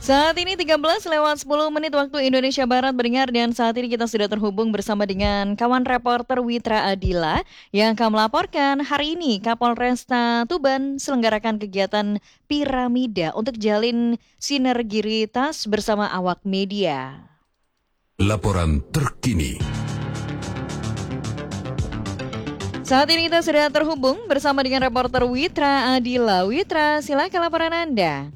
Saat ini 13:10 waktu Indonesia Barat mendengar, dan saat ini kita sudah terhubung bersama dengan kawan reporter Witra Adila yang akan melaporkan hari ini Kapolresta Tuban selenggarakan kegiatan piramida untuk jalin sinergitas bersama awak media. Laporan terkini. Saat ini kita sudah terhubung bersama dengan reporter Witra Adila. Witra, silakan laporan Anda.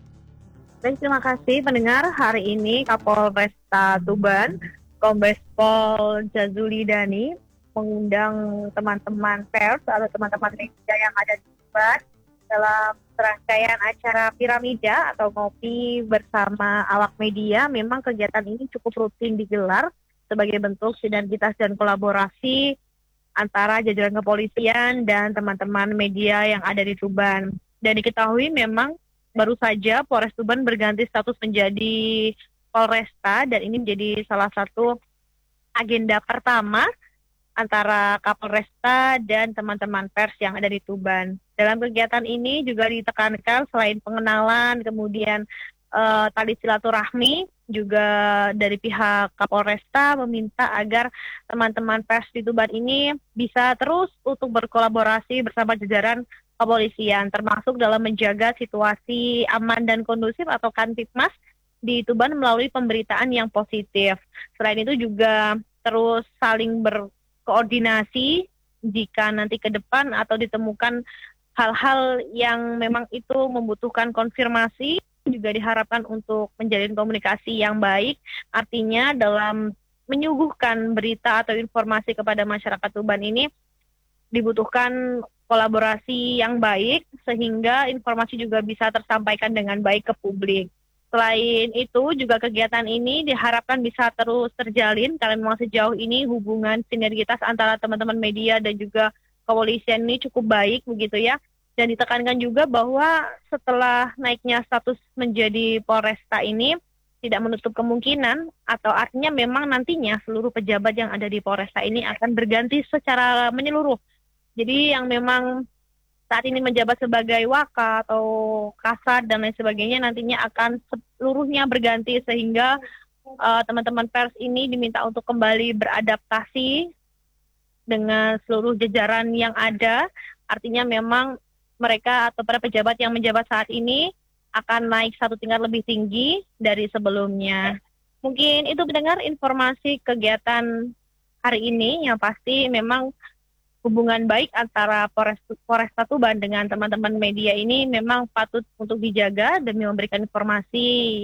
Baik, terima kasih pendengar. Hari ini Kapolresta Tuban, Kombes Pol Jazuli Dani, mengundang teman-teman pers atau teman-teman media yang ada di Tuban dalam serangkaian acara piramida atau ngopi bersama awak media. Memang kegiatan ini cukup rutin digelar sebagai bentuk sinergitas dan kolaborasi antara jajaran kepolisian dan teman-teman media yang ada di Tuban. Dan diketahui memang baru saja Polres Tuban berganti status menjadi Polresta, dan ini menjadi salah satu agenda pertama antara Kapolresta dan teman-teman pers yang ada di Tuban. Dalam kegiatan ini juga ditekankan selain pengenalan, kemudian tali silaturahmi, juga dari pihak Kapolresta meminta agar teman-teman pers di Tuban ini bisa terus untuk berkolaborasi bersama jajaran kepolisian, termasuk dalam menjaga situasi aman dan kondusif atau Kamtipmas di Tuban melalui pemberitaan yang positif. Selain itu juga terus saling berkoordinasi jika nanti ke depan atau ditemukan hal-hal yang memang itu membutuhkan konfirmasi, juga diharapkan untuk menjalin komunikasi yang baik. Artinya dalam menyuguhkan berita atau informasi kepada masyarakat Tuban ini dibutuhkan kolaborasi yang baik sehingga informasi juga bisa tersampaikan dengan baik ke publik. Selain itu juga kegiatan ini diharapkan bisa terus terjalin karena memang sejauh ini hubungan sinergitas antara teman-teman media dan juga kepolisian ini cukup baik begitu ya. Dan ditekankan juga bahwa setelah naiknya status menjadi Polresta ini tidak menutup kemungkinan atau artinya memang nantinya seluruh pejabat yang ada di Polresta ini akan berganti secara menyeluruh. Jadi yang memang saat ini menjabat sebagai Waka atau Kasat dan lain sebagainya nantinya akan seluruhnya berganti, sehingga teman-teman pers ini diminta untuk kembali beradaptasi dengan seluruh jajaran yang ada. Artinya memang mereka atau para pejabat yang menjabat saat ini akan naik satu tingkat lebih tinggi dari sebelumnya. Mungkin itu mendengar informasi kegiatan hari ini. Yang pasti memang hubungan baik antara Polresta Tuban dengan teman-teman media ini memang patut untuk dijaga demi memberikan informasi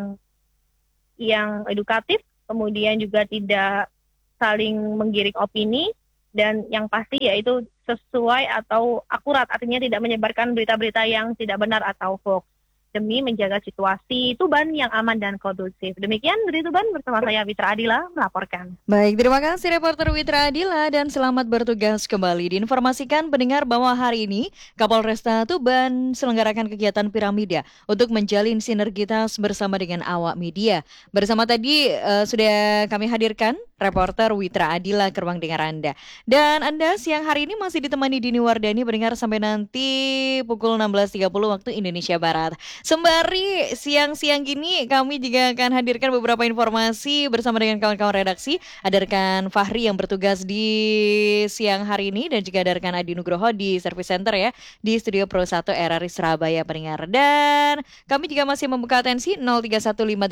yang edukatif, kemudian juga tidak saling menggiring opini, dan yang pasti yaitu sesuai atau akurat, artinya tidak menyebarkan berita-berita yang tidak benar atau hoax, demi menjaga situasi Tuban yang aman dan kondusif. Demikian dari Tuban bersama saya Witra Adila melaporkan. Baik, terima kasih reporter Witra Adila dan selamat bertugas kembali. Diinformasikan pendengar bahwa hari ini Kapolresta Tuban selenggarakan kegiatan piramida untuk menjalin sinergitas bersama dengan awak media. Bersama tadi sudah kami hadirkan reporter Witra Adila ke ruang dengar Anda. Dan Anda siang hari ini masih ditemani Dini Wardani pendengar sampai nanti pukul 16.30 waktu Indonesia Barat. Sembari siang-siang gini kami juga akan hadirkan beberapa informasi bersama dengan kawan-kawan redaksi. Ada rekan Fahri yang bertugas di siang hari ini dan juga ada rekan Adi Nugroho di Service Center ya, di Studio Pro 1 RRI Surabaya pendengar. Dan kami juga masih membuka atensi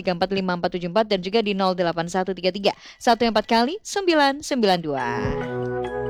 0315345474 dan juga di 08133 14 kali 992.